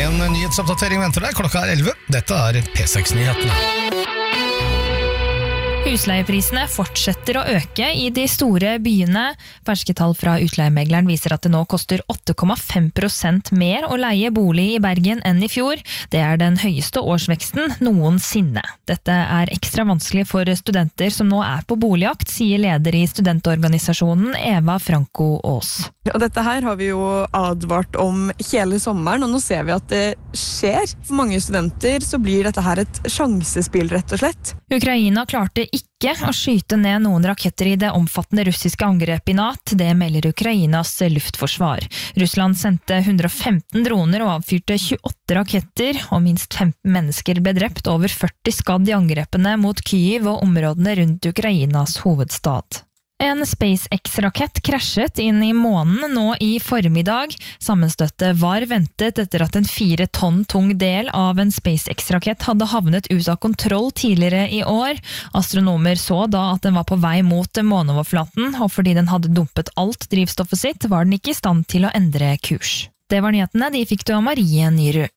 En nyhetsoppdatering venter deg, klokka 11. Dette P6-nyhetene. Husleieprisene fortsetter å øke i de store byene. Ferske tall fra utleiemegleren viser at det nå koster 8,5% mer å leie bolig i Bergen enn i fjor. Det den høyeste årsveksten noensinne. Dette ekstra vanskelig for studenter som nå på boligjakt, sier leder i studentorganisasjonen Eva Franco Aas. Og dette her har vi jo advart om hele sommeren, og nå ser vi at det skjer. For mange studenter så blir dette her et sjansespill, rett og slett. Ukraina klarte ikke å skyte ned noen raketter i det omfattende russiske angrepet i natt. Det melder Ukrainas luftforsvar. Russland sendte 115 droner og avfyrte 28 raketter, og minst 15 mennesker ble drept, over 40 skadd i angrepene mot Kyiv og områdene rundt Ukrainas hovedstad. En SpaceX-rakett krasjet inn i månen nå i formiddag. Sammenstøttet var ventet etter at en 4 tonn tung del av en SpaceX-rakett hadde havnet ut av kontroll tidligere i år. Astronomer så da at den var på vei mot måneoverflaten, og fordi den hadde dumpet alt drivstoffet sitt, var den ikke i stand til å endre kurs. Det var nyhetene, de fikk du av Marie Nyrud.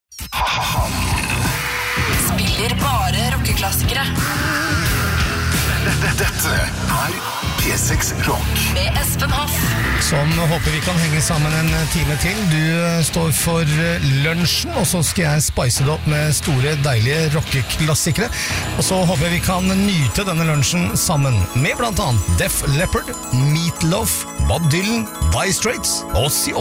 Spiller bare rockeklassikere. Dette P6 Rock med Espen Hoff. Sånn håper vi kan henge sammen en time til. Du står for lunsjen, og så skal jeg spice det opp med store, deilige rockeklassikere. Og så håper vi kan nyte denne lunsjen sammen med blant annet Def Leppard, Meatloaf, Bob Dylan, Dire Straits og